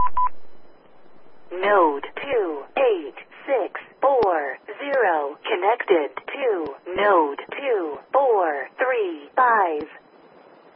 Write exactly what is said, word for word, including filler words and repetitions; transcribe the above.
Node two eight six four zero connected to node